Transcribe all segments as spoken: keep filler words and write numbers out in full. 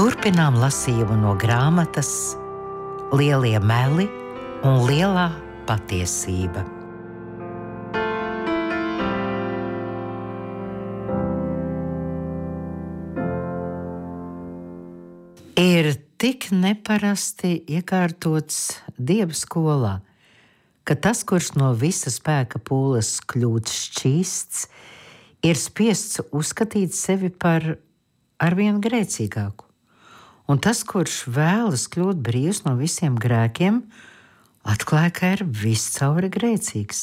Turpinām lasījumu no grāmatas Lielie meli un lielā patiesība. Ir tik neparasti iekārtots Dieva skolā, ka tas, kurš no visa spēka pūles kļūt šķīsts, ir spiests uzskatīt sevi par arvien grēcīgāku. Un tas, kurš vēlas kļūt brīvs no visiem grēkiem, atklāja, ka ir viscauri grēcīgs.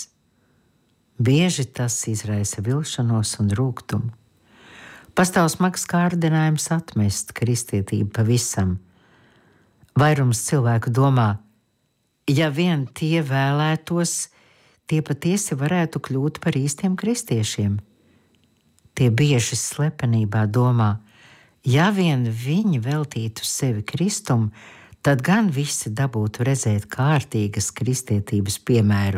Bieži tas izraisa vilšanos un rūgtumu. Pastāv smags kārdinājums atmest kristietību pavisam. Vairums cilvēku domā, ja vien tie vēlētos, tie patiesi varētu kļūt par īstiem kristiešiem. Tie bieži slepenībā domā, ja vien viņi veltītu sevi Kristum, tad gan visi dabūtu redzēt kārtīgas kristietības piemēru.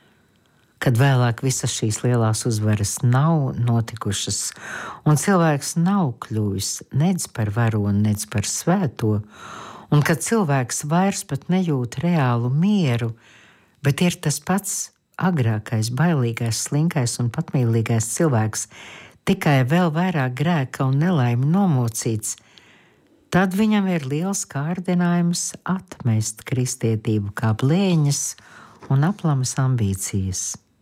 Kad vēlāk visas šīs lielās uzvaras nav notikušas, un cilvēks nav kļuvis nec par varoni, nec par svēto, un kad cilvēks vairs pat nejūt reālu mieru, bet ir tas pats agrākais, bailīgais, slinkais un patmīlīgais cilvēks, tikai vēl vairāk grēka un nelaimi nomocīts, tad viņam ir liels kārdinājums atmest kristietību kā blēņas un aplamas ambīcijas.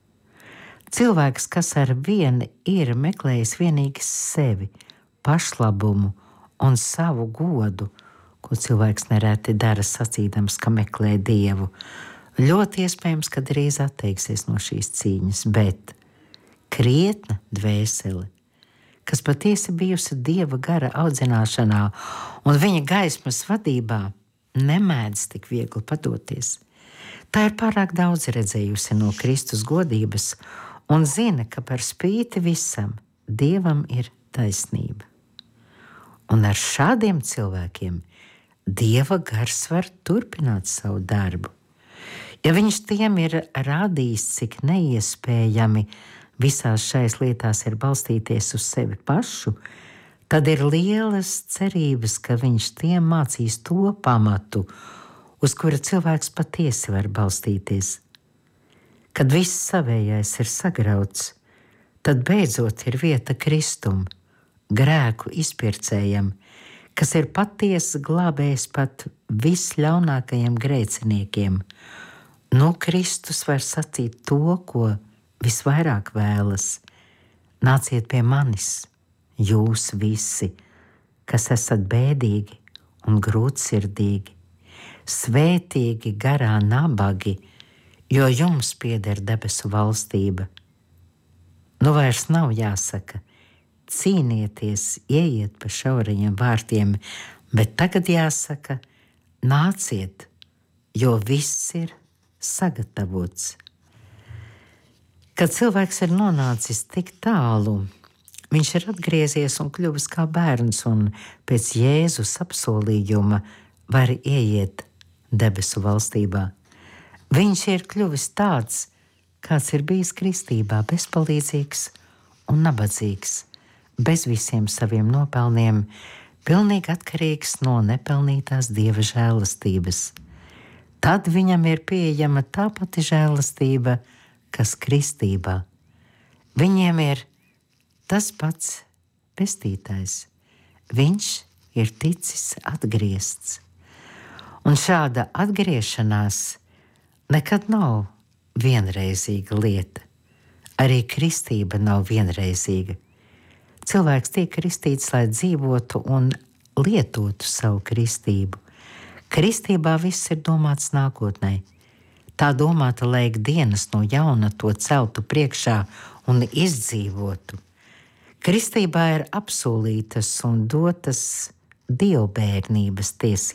Cilvēks, kas ar vienu ir meklējis vienīgi sevi, pašlabumu un savu godu, ko cilvēks nereti dara sacīdams, ka meklē Dievu, ļoti iespējams, ka drīz atteiksies no šīs cīņas, bet krietna dvēsele, kas patiesi bijusi Dieva gara audzināšanā un viņa gaismas vadībā, nemēdz tik viegli padoties. Tā ir pārāk daudz redzējusi no Kristus godības un zina, ka par spīti visam Dievam ir taisnība. Un ar šādiem cilvēkiem Dieva gars var turpināt savu darbu. Ja viņš tiem ir rādījis, cik neiespējami visās šais lietās ir balstīties uz sevi pašu, tad ir lielas cerības, ka viņš tiem mācīs to pamatu, uz kura cilvēks patiesi var balstīties. Kad viss savējais ir sagrauts, tad beidzot ir vieta Kristum, grēku izpircējam, kas ir patiesi glābējs pat visļaunākajiem grēciniekiem. Nu, Kristus var sacīt to, ko visvairāk vēlas. Nāciet pie manis, jūs visi, kas esat bēdīgi un grūtsirdīgi, svētīgi garā nabagi, jo jums pieder debesu valstība. Nu vairs nav jāsaka, cīnieties, ieiet pa šaurajiem vārtiem, bet tagad jāsaka, nāciet, jo viss ir sagatavots. Kad cilvēks ir nonācis tik tālu, viņš ir atgriezies un kļuvis kā bērns un pēc Jēzus apsolījuma var ieiet debesu valstībā. Viņš ir kļuvis tāds, kāds ir bijis kristībā, bezpalīdzīgs un nabadzīgs, bez visiem saviem nopelniem, pilnīgi atkarīgs no nepelnītās Dieva žēlastības. Tad viņam ir pieejama tā pati žēlastība, kas kristībā. Viņiem ir tas pats pestītājs. Viņš ir ticis atgriezts. Un šāda atgriešanās nekad nav vienreizīga lieta. Arī kristība nav vienreizīga. Cilvēks tiek kristīts, lai dzīvotu un lietotu savu kristību. Kristībā viss ir domāts nākotnē. Tā domāta, lai ikdienas no jauna to celtu priekšā un izdzīvotu. Kristībā ir apsolītas un dotas dievbērnības tiesības.